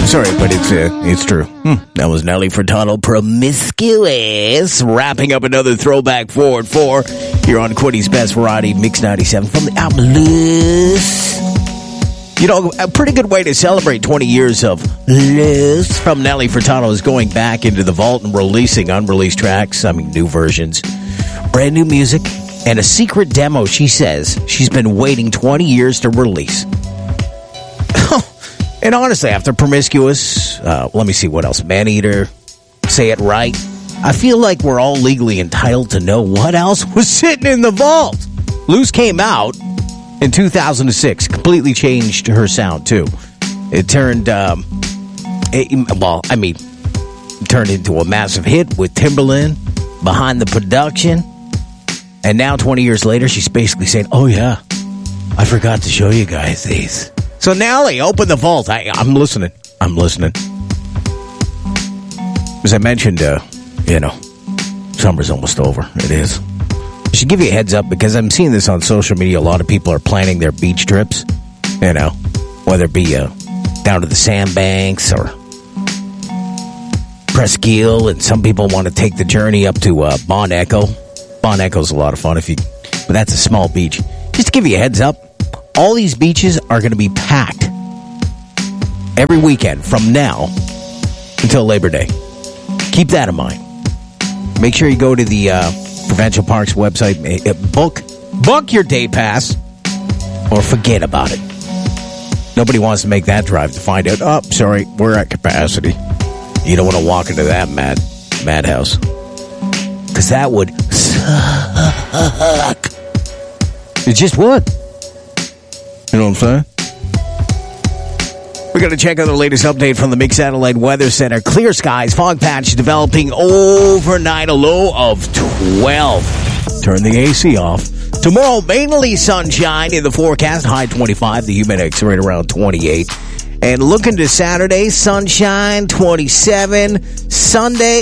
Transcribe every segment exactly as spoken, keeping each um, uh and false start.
Sorry, but it's uh, it's true. Hmm. That was Nelly Furtado, Promiscuous, wrapping up another throwback forward four here on Quiddy's Best Variety Mix ninety-seven from the album Loose. You know, a pretty good way to celebrate twenty years of Loose from Nelly Furtado is going back into the vault and releasing unreleased tracks, I mean, new versions, brand new music, and a secret demo she says she's been waiting twenty years to release. And honestly, after Promiscuous, uh, let me see what else. Maneater, Say It Right. I feel like we're all legally entitled to know what else was sitting in the vault. Loose came out in two thousand six. Completely changed her sound, too. It turned, um, it, well, I mean, it turned into a massive hit with Timbaland behind the production. And now, twenty years later, she's basically saying, oh, yeah, I forgot to show you guys these. So, Nelly, open the vault. I, I'm listening. I'm listening. As I mentioned, uh, you know, summer's almost over. It is. I should give you a heads up because I'm seeing this on social media. A lot of people are planning their beach trips, you know, whether it be uh, down to the sandbanks or Presqu'île, and some people want to take the journey up to uh, Bon Echo. Bon Echo's a lot of fun, if you, but that's a small beach. Just to give you a heads up, all these beaches are going to be packed every weekend from now until Labor Day. Keep that in mind. Make sure you go to the uh, Provincial Parks website, uh, book, book your day pass, or forget about it. Nobody wants to make that drive to find out, oh, sorry, we're at capacity. You don't want to walk into that mad madhouse. Because that would suck. It just would. You know what I'm saying? We're going to check out the latest update from the Mix Satellite Weather Center. Clear skies, fog patch developing overnight, a low of twelve. Turn the A C off. Tomorrow, mainly sunshine in the forecast, high twenty-five. The humid index right around twenty-eight. And looking to Saturday, sunshine, twenty-seven. Sunday,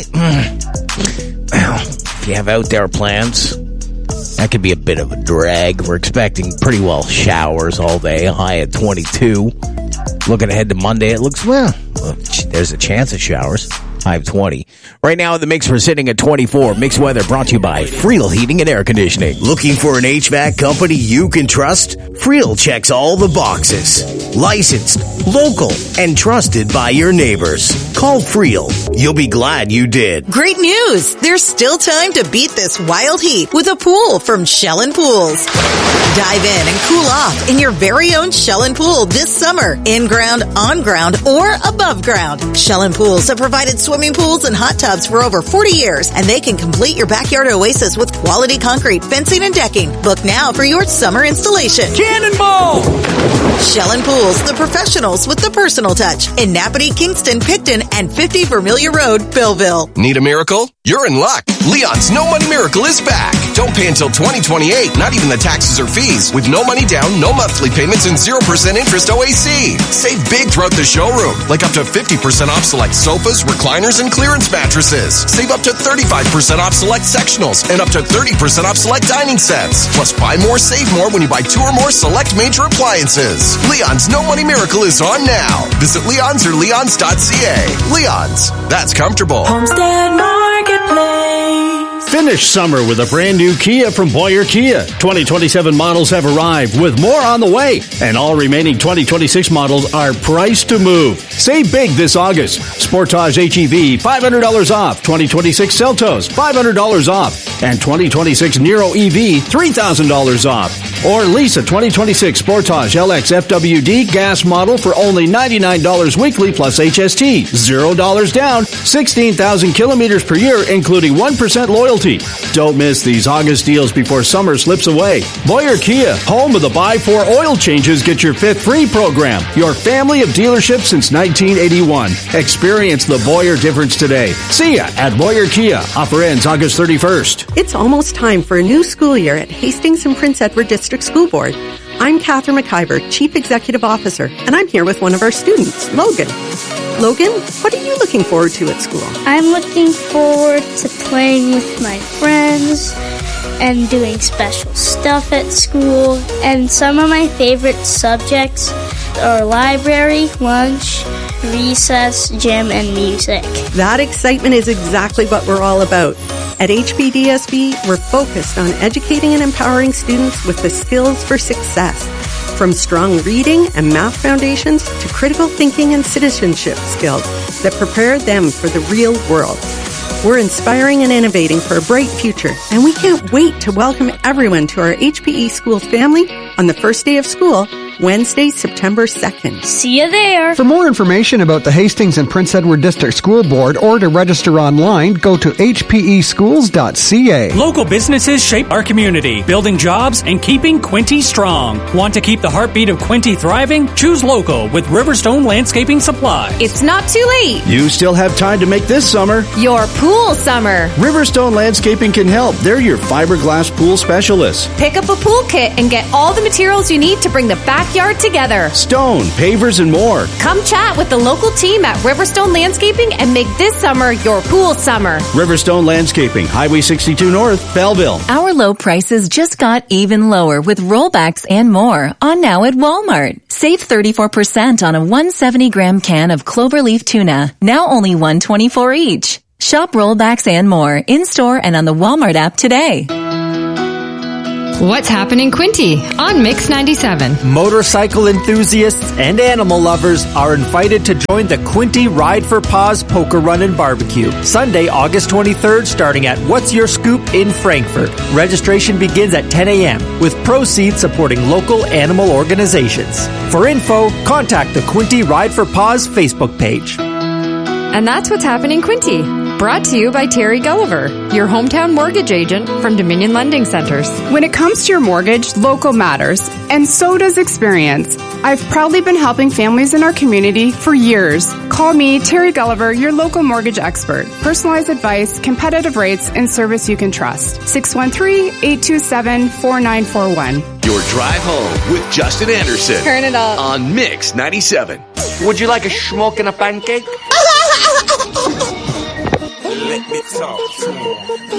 well, if you have outdoor plans, that could be a bit of a drag. We're expecting pretty well showers all day, a high at twenty-two. Looking ahead to Monday, it looks, well, there's a chance of showers. High of twenty. Right now, the mix we're sitting at twenty-four. Mixed weather brought to you by Friel Heating and Air Conditioning. Looking for an H V A C company you can trust? Friel checks all the boxes. Licensed, local, and trusted by your neighbors. Call Friel. You'll be glad you did. Great news! There's still time to beat this wild heat with a pool from Shellen Pools. Dive in and cool off in your very own Shellen Pool this summer. In-ground, on-ground, or above ground. Shellen Pools have provided swimming pools and hot tubs for over forty years, and they can complete your backyard oasis with quality concrete, fencing, and decking. Book now for your summer installation. Cannonball! Shellen Pools, the professionals with the personal touch. In Napanee, Kingston, Picton, and fifty Vermilion Road, Belleville. Need a miracle? You're in luck. Leon's No Money Miracle is back. Don't pay until twenty twenty-eight, not even the taxes or fees, with no money down, no monthly payments, and zero percent interest O A C. Save big throughout the showroom, like up to fifty percent off select sofas, recliners, and clearance mattresses. Save up to thirty-five percent off select sectionals, and up to thirty percent off select dining sets. Plus, buy more, save more when you buy two or more select major appliances. Leon's No Money Miracle is on now. Visit Leon's or leons dot c a. Leon's. That's comfortable. Homestead Marketplace. Finish summer with a brand new Kia from Boyer Kia. twenty twenty-seven models have arrived with more on the way, and all remaining twenty twenty-six models are priced to move. Save big this August. Sportage H E V, five hundred dollars off. twenty twenty-six Seltos, five hundred dollars off. And twenty twenty-six Nero E V, three thousand dollars off. Or lease a twenty twenty-six Sportage L X F W D gas model for only ninety-nine dollars weekly plus H S T. zero dollars down, sixteen thousand kilometers per year, including one percent loyalty. Don't miss these August deals before summer slips away. Boyer Kia, home of the Buy Four Oil Changes, Get Your Fifth Free program. Your family of dealerships since nineteen eighty-one. Experience the Boyer difference today. See ya at Boyer Kia. Offer ends August thirty-first. It's almost time for a new school year at Hastings and Prince Edward District School Board. I'm Catherine McIver, Chief Executive Officer, and I'm here with one of our students, Logan. Logan, what are you looking forward to at school? I'm looking forward to playing with my friends and doing special stuff at school. And some of my favorite subjects are library, lunch, recess, gym, and music. That excitement is exactly what we're all about. At H P D S B, we're focused on educating and empowering students with the skills for success. From strong reading and math foundations to critical thinking and citizenship skills that prepare them for the real world. We're inspiring and innovating for a bright future, and we can't wait to welcome everyone to our H P E Schools family on the first day of school, Wednesday, September second. See you there. For more information about the Hastings and Prince Edward District School Board or to register online, go to h p e schools dot c a. Local businesses shape our community, building jobs and keeping Quinte strong. Want to keep the heartbeat of Quinte thriving? Choose local with Riverstone Landscaping Supply. It's not too late. You still have time to make this summer your pool summer. Riverstone Landscaping can help. They're your fiberglass pool specialists. Pick up a pool kit and get all the materials you need to bring the backyard together. Stone, pavers, and more. Come chat with the local team at Riverstone Landscaping and make this summer your pool summer. Riverstone Landscaping, Highway sixty-two North, Belleville. Our low prices just got even lower with rollbacks and more on now at Walmart. Save thirty-four percent on a one hundred seventy gram can of cloverleaf tuna, now only one dollar and twenty-four cents each. Shop rollbacks and more in-store and on the Walmart app today. What's happening, Quinte on Mix ninety-seven? Motorcycle enthusiasts and animal lovers are invited to join the Quinte Ride for Paws Poker Run and Barbecue, Sunday, August twenty-third, starting at What's Your Scoop in Frankfort. Registration begins at ten a.m., with proceeds supporting local animal organizations. For info, contact the Quinte Ride for Paws Facebook page. And that's what's happening, Quinte. Brought to you by Terry Gulliver, your hometown mortgage agent from Dominion Lending Centers. When it comes to your mortgage, local matters, and so does experience. I've proudly been helping families in our community for years. Call me, Terry Gulliver, your local mortgage expert. Personalized advice, competitive rates, and service you can trust. six one three, eight two seven, four nine four one. Your drive home with Justin Anderson. Turn it up. On Mix ninety-seven. Would you like a schmuck and a pancake? Let me talk to him.